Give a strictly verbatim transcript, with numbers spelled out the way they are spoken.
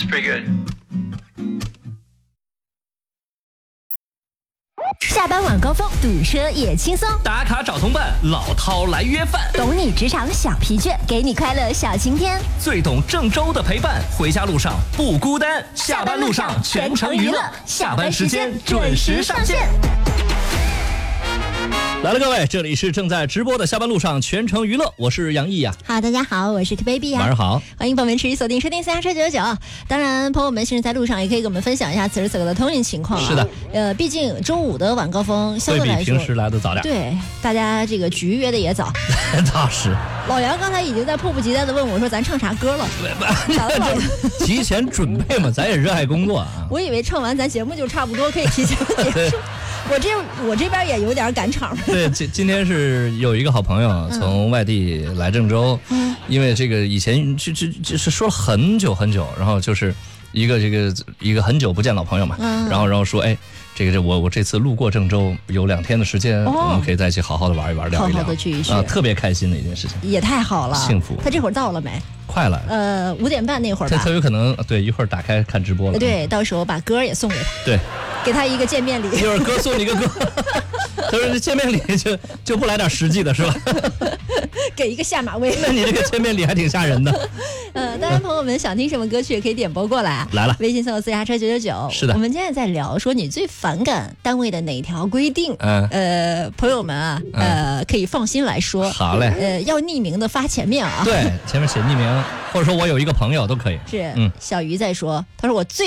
That's pretty good. 下班晚高峰，堵车也轻松。 打卡找同伴，老饕来约饭。 懂你职场小疲倦，给你快乐小晴天。 最懂郑州的陪伴，回家路上不孤单。下班路上全程娱乐，下班时间准时上线。来了，各位，这里是正在直播的下班路上全程娱乐，我是杨毅呀。 好，大家好，我是 T Baby 啊。 晚上好， 欢迎朋友们持续锁定收听私家车九九九。当然，朋友们现在在路上也可以给我们分享一下此时此刻的通勤情况、啊。 是的， 呃，毕竟周五的晚高峰相对来说会比平时来的早点。 对，大家这个局约的也早。 倒是。 老杨刚才已经在迫不及待的问我说：“咱唱啥歌了？” 提前准备嘛，咱也热爱工作啊。 我以为唱完咱节目就差不多可以提前结束。我这我这边也有点赶场。 对，今今天是有一个好朋友从外地来郑州，嗯、因为这个以前就就就是说了很久很久，然后就是一个这个一个很久不见老朋友嘛，嗯、然后然后说哎。这个这我我这次路过郑州有两天的时间、哦，我们可以在一起好好的玩一玩，聊一聊， 好好的聚一聚啊，特别开心的一件事情， 也太好了， 幸福。 他这会儿到了没？ 快了， 呃，五点半那会儿吧。 他他有可能对一会儿打开看直播了。 对，到时候把歌也送给他。 对， 给他一个见面礼。 一会儿歌送你一个歌。他说这见面礼就就不来点实际的是吧？ 给一个下马威。 那你这个见面礼还挺吓人的。 呃，当然朋友们想听什么歌曲也可以点播过来。 来了， 微信搜私家车九九九。 是的， 我们现在在聊说你最反感单位的哪条规定？ 嗯， 呃，朋友们啊，呃，嗯、可以放心来说。 好嘞。 呃，要匿名的发前面啊。 对，前面写匿名，或者说我有一个朋友都可以。 是， 嗯， 小鱼在说，他说我最